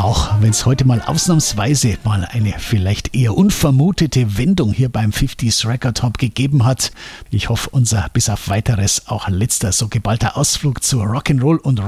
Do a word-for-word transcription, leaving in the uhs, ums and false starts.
Auch wenn es heute mal ausnahmsweise mal eine vielleicht eher unvermutete Wendung hier beim fünfziger Record Hop gegeben hat. Ich hoffe, unser bis auf weiteres auch letzter so geballter Ausflug zu Rock'n'Roll und